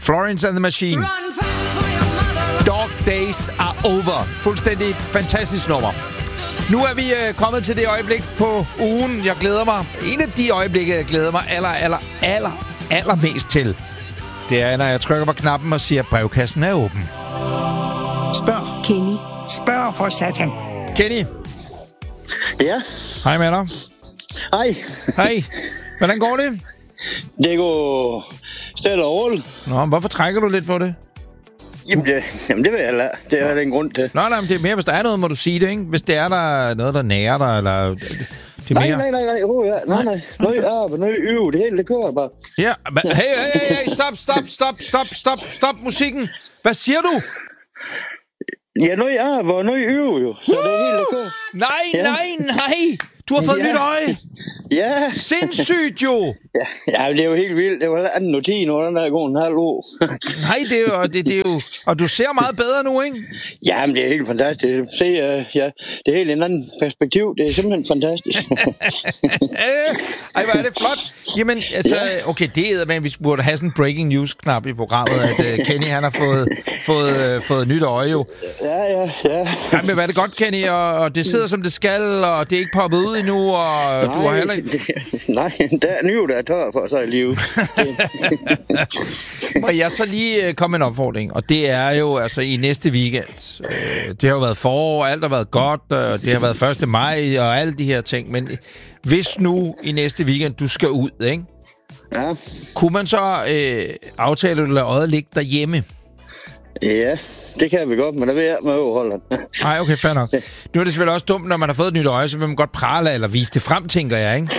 Florence and the Machine. Dog Days Are Over. Fuldstændig fantastisk nummer. Nu er vi kommet til det øjeblik på ugen, jeg glæder mig. En af de øjeblikke, jeg glæder mig allermest til, det er, når jeg trykker på knappen og siger, at brevkassen er åben. Spørg Kenny. Spørg for satan. Kenny. Ja. Hej med dig. Hej. Hej. Hvordan går det? Det går stille og roligt. Nå, hvorfor trækker du lidt på det? Jamen, det vil jeg lade. Det er der en grund til. Nej, men det er mere, hvis der er noget, må du sige det, ikke? Hvis det er der noget, der nærer dig, eller... Det er mere... Nej. Noget øv. Det hele, det kører bare. Ja, men hey, stop musikken. Hvad siger du? Ja, noget øv jo. Så det er helt, det kører. Nej. Du har fået nyt øje. Ja. Sindssygt jo. Ja, det er jo helt vildt. Det var anden og 10 år, den der går en halv år. Nej, det er jo... Og du ser meget bedre nu, ikke? Ja, men det er helt fantastisk. Se, det er helt en anden perspektiv. Det er simpelthen fantastisk. Ej, hvor er det flot. Jamen, altså... Okay, det er, men vi burde have sådan en breaking news-knap i programmet, at Kenny, han har fået nyt øje jo. Ja. Nej, men hvad er det godt, Kenny? Og det sidder, som det skal, og det er ikke poppet ud endnu, og du har heller ikke... Nej, der er ny, der er tør for sig i livet. Må jeg så lige komme med en opfordring, og det er jo altså i næste weekend. Det har jo været forår, alt har været godt, og det har været 1. maj, og alle de her ting, men hvis nu i næste weekend, du skal ud, ikke? Ja. Kunne man så aftale at lade øjet ligge derhjemme? Ja, det kan vi godt, men der vil jeg med overholde. Nej, okay, fair nok. Nu er det selvfølgelig også dumt, når man har fået et nyt øje, så vil man godt prale eller vise det frem, tænker jeg, ikke?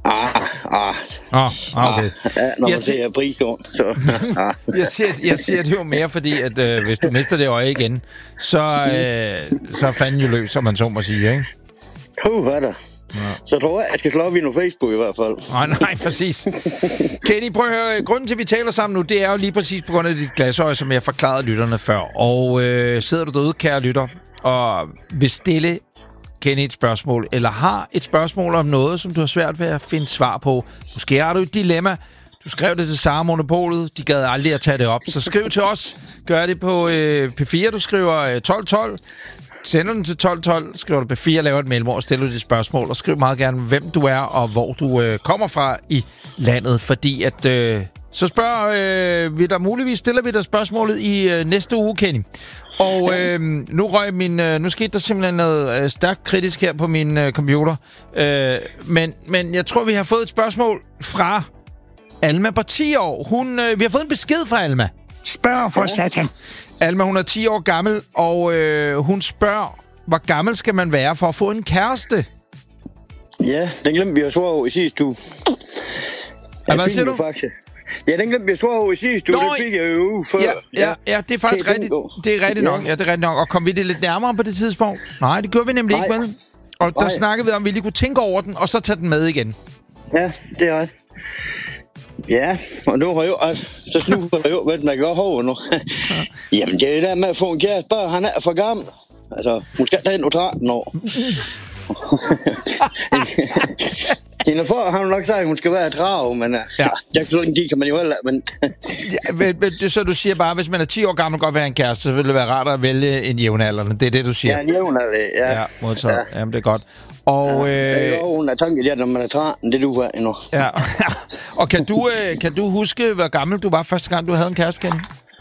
Okay. Ja, når man ser prisen, så... jeg siger det jo mere, fordi at hvis du mister det øje igen, så fanden jo løs, som man så må sige, ikke? Hvad er der? Ja. Så tror jeg skal slå op i noget Facebook i hvert fald. Nej, præcis. Kenny, prøv at høre. Grunden til, at vi taler sammen nu, det er jo lige præcis på grund af dit glasøje, som jeg forklarede lytterne før. Og sidder du derude, kære lytter, og vil stille Kenny et spørgsmål, eller har et spørgsmål om noget, som du har svært ved at finde svar på. Måske har du et dilemma. Du skrev det til Sara Monopolet. De gad aldrig at tage det op. Så skriv til os. Gør det på P4. Du skriver 1212. Sender den til 1212, skriver du P4, laver et mellemord og stiller dit spørgsmål, og skriv meget gerne, hvem du er, og hvor du kommer fra i landet, fordi at så spørger vi dig muligvis, stiller vi dig spørgsmålet i næste uge, Kenny. Og nu skete der simpelthen noget stærkt kritisk her på min computer, men jeg tror, vi har fået et spørgsmål fra Alma på 10 år. Vi har fået en besked fra Alma. Spørg for satan. Alma, hun er 10 år gammel, og hun spørger, hvor gammel skal man være for at få en kæreste? Ja, den glemte vi at svare over i sidste uge. Hvad siger du? Ja, den glemte vi at svare over i sidste uge. Det fik jeg jo uge før. Ja, det er faktisk rigtigt. Det er rigtigt nok. Ja, det er rigtigt nok. Og kom vi det lidt nærmere på det tidspunkt? Nej, det gjorde vi nemlig ikke, vel? Og der snakkede vi om, at vi lige kunne tænke over den, og så tage den med igen. Ja, det er ret. Ja, og nu har jeg jo... Så snuber jeg jo, hvad man gør over nu. Jamen, det er der med at få en kæreste. Bare han er for gammel. Altså, hun skal tage ind og 13 år. Hende for har hun nok sagt, at hun skal være trav, men de kan man jo heller... Men... Så du siger bare, hvis man er 10 år gammel og godt vil have en kæreste, så vil det være rart at vælge en jævnaldrende. Det er det, du siger? Ja, en jævnalder, ja. Ja, modtaget. Ja. Jamen, det er godt. Og, det er jo hun er tanket, når man er 13, det du var endnu. Ja, og kan du huske, hvor gammel du var første gang, du havde en kæreste, Kenny?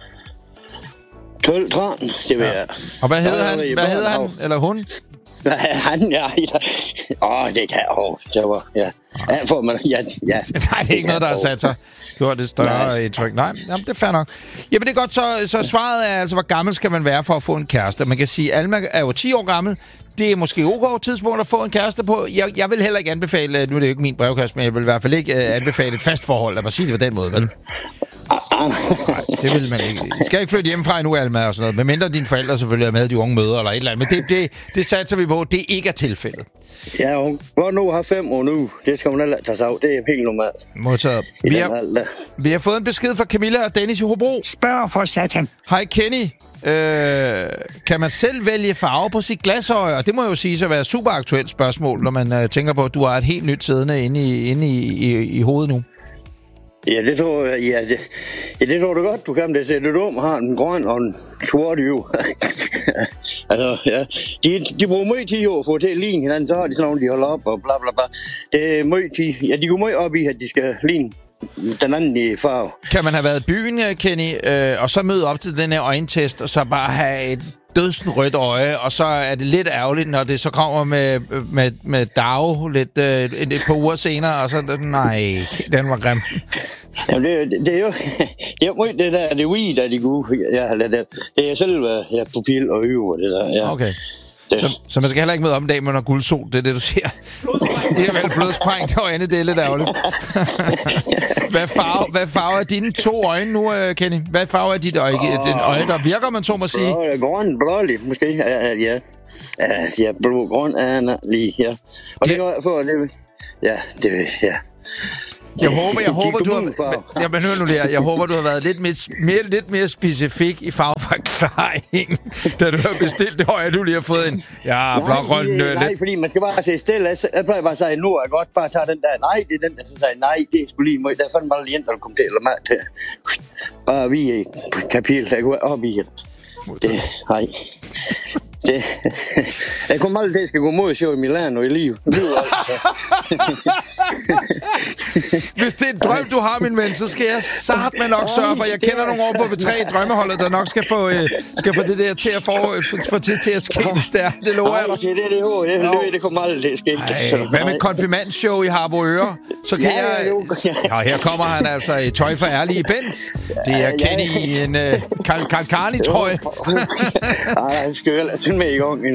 12-13, det ved jeg. Og hvad hedder han? Eller hun? Han, ja. Det kan jeg det var, ja. Nej, det er ikke noget, der har sat sig. Du har det større indtryk. Nej, jamen, det er fair nok. Jamen, det er godt, så svaret er altså, hvor gammel skal man være for at få en kæreste? Man kan sige, Alma er jo 10 år gammel. Det er måske ok tidspunkt at få en kæreste på. Jeg vil heller ikke anbefale, nu er det jo ikke min brevkasse, men jeg vil i hvert fald ikke anbefale et fast forhold. Lad mig sige det på den måde, vel? Nej, det vil man ikke. I skal ikke flytte hjemmefra endnu, Alma, og sådan noget. Medmindre dine forældre selvfølgelig er med de unge møder eller et eller andet. Men det satser vi på, det ikke er tilfældet. Ja, hun går nu har 5 år nu. Det skal hun heller tage sig af. Det er helt normalt. Modtaget. Vi har fået en besked fra Camilla og Dennis i Hobro. Spørg for satan. Hej Kenny. Kan man selv vælge farve på sit glasøje? Og det må jo sige at være et super aktuelt spørgsmål, når man tænker på, at du har et helt nyt siddende inde i hovedet nu. Ja, det tror jeg. Det tror du godt, du kan. Det ser lidt om, har en grøn og en sort jo. Altså, ja. De bruger meget tid at få til at ligne hinanden, så har de sådan nogle, de holder op og bla bla bla. Det er meget tid. Ja, de går meget op i, at de skal ligne den anden i farve. Kan man have været i byen, Kenny, og så møde op til den her øjentest, og så bare have et dødsrødt øje, og så er det lidt ærgerligt, når det så kommer med dag lidt et par uger senere, og så nej, den var grim. Jamen, det er jo det der, det er weed, der de gode. Ja, det er selve pupil og øve og det der. Ja. Okay. Så man skal heller ikke møde om en dag med noget guldsol, det er det, du siger. Det er vel blodsprængt øjne, det er lidt ærgerligt. Hvad farve er dine 2 øjne nu, Kenny? Hvad farve er dit øje? Den øje, der virker, man så må sige? Grøn, blålig, måske. Ja, blå-grøn er lige, ja. Og det er noget for, det ja. Jeg håber, du har... Jamen, hør nu der. Jeg håber, du har været lidt mere specifik i farveforklaringen, da du har bestilt det høje, du lige har fået en... Ja, blå-grøn... Nej, fordi man skal bare se stille. Jeg plejer bare at sige, nu er jeg godt bare tage den der. Nej, det er den der, så siger nej, det er sgu lige meget. Der er fandme bare lige der kommer til at lade mig til. Bare vi i kapitel, der går op i det. Nej. Jeg kommer aldrig til at skal gå mod show i Milano i liv. Hvis det er en drøm, du har, min ven, så skal jeg satme nok sørge for. Jeg kender nogle år på B3 drømmeholdet, der nok skal få det der til at få til at ske, hvis det er. Det lover jeg dig. Det kommer aldrig til at ske. Hvad med konfirmandshow i Harboøre? Så kan jeg... Ja, her kommer han altså i tøj for ærlige Bent. Det er Kenny i en Carly-trøje. Nej, han skal jo ellers med i gang.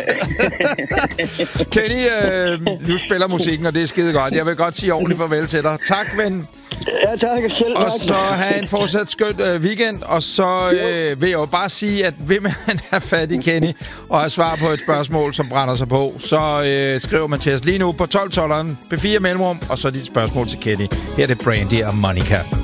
Kenny, du spiller musikken, og det er skide godt. Jeg vil godt sige ordentligt farvel til dig. Tak, ven. Ja, tak. Selv, og så have en fortsat skøn weekend. Og så vil jeg jo bare sige, at vil man have fat i Kenny og have svar på et spørgsmål, som brænder sig på, så skriver man til os lige nu på 1212'eren, P4 Mellemrum, og så dit spørgsmål til Kenny. Her er det Brandy og Monica.